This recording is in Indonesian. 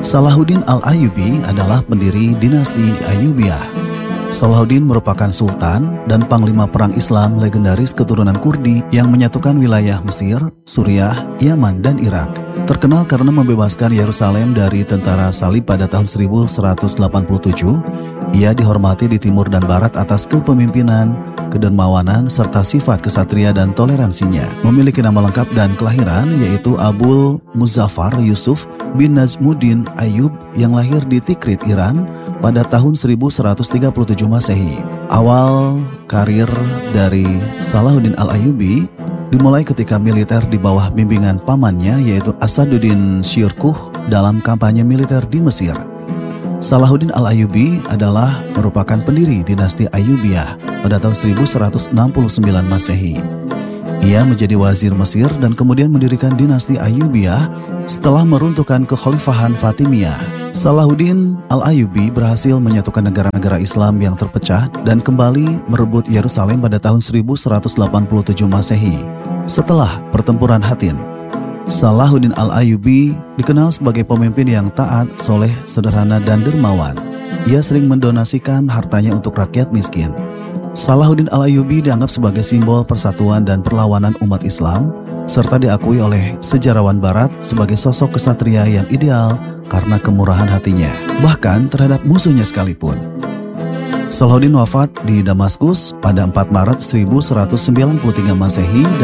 Salahuddin Al-Ayyubi adalah pendiri dinasti Ayyubiyah. Salahuddin merupakan sultan dan panglima perang Islam legendaris keturunan Kurdi yang menyatukan wilayah Mesir, Suriah, Yaman, dan Irak. Terkenal karena membebaskan Yerusalem dari tentara salib pada tahun 1187, ia dihormati di timur dan barat atas kepemimpinan, kedermawanan, serta sifat kesatria dan toleransinya. Memiliki nama lengkap dan kelahiran yaitu Abul Muzaffar Yusuf bin Najmuddin Ayyub yang lahir di Tikrit, Iran pada tahun 1137 Masehi. Awal karir dari Salahuddin Al-Ayyubi dimulai ketika militer di bawah bimbingan pamannya yaitu Asaduddin Syirkuh dalam kampanye militer di Mesir. Salahuddin Al-Ayyubi adalah merupakan pendiri dinasti Ayyubiyah pada tahun 1169 Masehi. Ia menjadi wazir Mesir dan kemudian mendirikan dinasti Ayyubiyah setelah meruntuhkan kekhalifahan Fatimiyah. Salahuddin Al-Ayyubi berhasil menyatukan negara-negara Islam yang terpecah dan kembali merebut Yerusalem pada tahun 1187 Masehi. Setelah pertempuran Hattin, Salahuddin Al-Ayyubi dikenal sebagai pemimpin yang taat, soleh, sederhana, dan dermawan. Ia sering mendonasikan hartanya untuk rakyat miskin. Salahuddin Al-Ayyubi dianggap sebagai simbol persatuan dan perlawanan umat Islam, serta diakui oleh sejarawan Barat sebagai sosok kesatria yang ideal karena kemurahan hatinya, bahkan terhadap musuhnya sekalipun. Salahuddin wafat di Damaskus pada 4 Maret 1193 Masehi